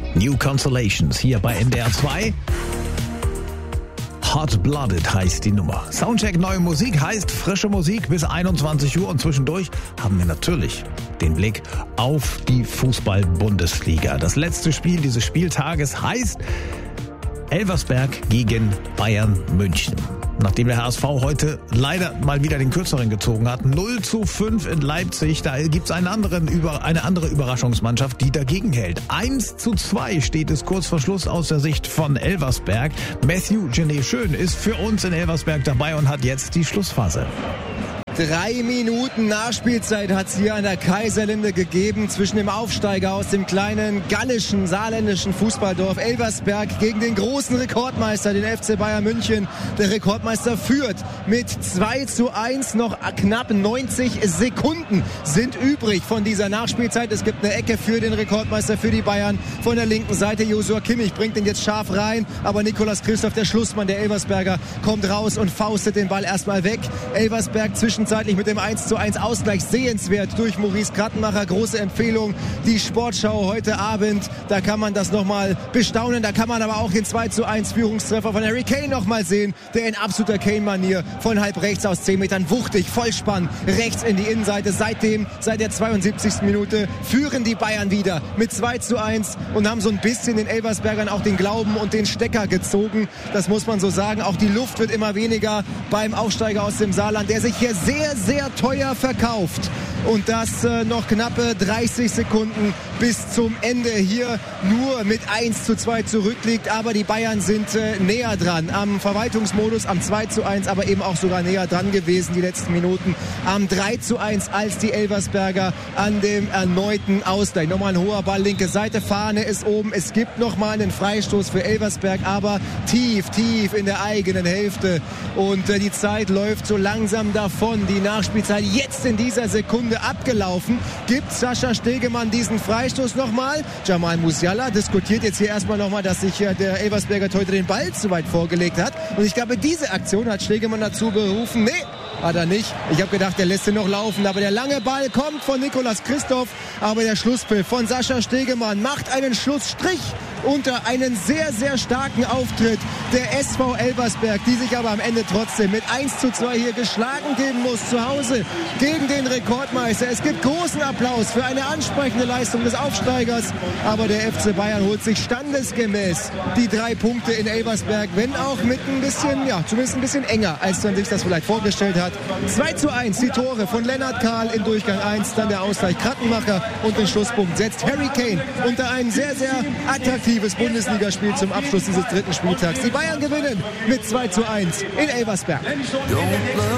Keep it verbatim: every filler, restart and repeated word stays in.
New Constellations hier bei N D R zwei. Hot Blooded heißt die Nummer. Soundcheck neue Musik heißt frische Musik bis einundzwanzig Uhr und zwischendurch haben wir natürlich den Blick auf die Fußball-Bundesliga. Das letzte Spiel dieses Spieltages heißt Elversberg gegen Bayern München. Nachdem der H S V heute leider mal wieder den Kürzeren gezogen hat, null zu fünf in Leipzig, da gibt's einen anderen, eine andere Überraschungsmannschaft, die dagegen hält. eins zu zwei steht es kurz vor Schluss aus der Sicht von Elversberg. Matthew Genet Schön ist für uns in Elversberg dabei und hat jetzt die Schlussphase. Drei Minuten Nachspielzeit hat es hier an der Kaiserlinde gegeben zwischen dem Aufsteiger aus dem kleinen gallischen, saarländischen Fußballdorf Elversberg gegen den großen Rekordmeister, den F C Bayern München. Der Rekordmeister führt mit zwei zu eins, noch knapp neunzig Sekunden sind übrig von dieser Nachspielzeit. Es gibt eine Ecke für den Rekordmeister, für die Bayern. Von der linken Seite Joshua Kimmich bringt den jetzt scharf rein, aber Nicolas Christoph, der Schlussmann der Elversberger, kommt raus und faustet den Ball erstmal weg. Elversberg zwischenzeitlich mit dem eins zu eins Ausgleich sehenswert durch Maurice Krattenmacher. Große Empfehlung, die Sportschau heute Abend. Da kann man das nochmal bestaunen. Da kann man aber auch den zwei zu eins Führungstreffer von Harry Kane nochmal sehen, der in absoluter Kane-Manier von halb rechts aus zehn Metern wuchtig, Vollspann, rechts in die Innenseite. Seitdem, seit der zweiundsiebzigsten Minute führen die Bayern wieder mit zwei zu eins und haben so ein bisschen den Elversbergern auch den Glauben und den Stecker gezogen. Das muss man so sagen. Auch die Luft wird immer weniger beim Aufsteiger aus dem Saarland, der sich hier sehr sehr, sehr teuer verkauft. Und das äh, noch knappe dreißig Sekunden bis zum Ende hier nur mit eins zu zwei zurückliegt. Aber die Bayern sind äh, näher dran am Verwaltungsmodus, am zwei zu eins, aber eben auch sogar näher dran gewesen die letzten Minuten. Am drei zu eins als die Elversberger an dem erneuten Ausgleich. Nochmal ein hoher Ball, linke Seite, Fahne ist oben. Es gibt nochmal einen Freistoß für Elversberg, aber tief, tief in der eigenen Hälfte. Und äh, die Zeit läuft so langsam davon. Die Nachspielzeit jetzt in dieser Sekunde abgelaufen. Gibt Sascha Stegemann diesen Freistoß nochmal? Jamal Musiala diskutiert jetzt hier erstmal nochmal, dass sich der Elversberger heute den Ball zu weit vorgelegt hat. Und ich glaube, diese Aktion hat Stegemann dazu berufen. Nee, hat er nicht. Ich habe gedacht, der lässt ihn noch laufen. Aber der lange Ball kommt von Nicolas Christoph. Aber der Schlusspfiff von Sascha Stegemann macht einen Schlussstrich unter einen sehr, sehr starken Auftritt der S V Elversberg, die sich aber am Ende trotzdem mit eins zu zwei hier geschlagen geben muss zu Hause gegen den Rekordmeister. Es gibt großen Applaus für eine ansprechende Leistung des Aufsteigers, aber der F C Bayern holt sich standesgemäß die drei Punkte in Elversberg, wenn auch mit ein bisschen, ja, zumindest ein bisschen enger, als man sich das vielleicht vorgestellt hat. zwei zu eins, die Tore von Lennart Kahl in Durchgang eins, dann der Ausgleich Krattenmacher und den Schlusspunkt setzt Harry Kane unter ein sehr, sehr attraktives Bundesligaspiel zum Abschluss dieses dritten Spieltags. Die Bayern gewinnen mit zwei zu eins in Elversberg.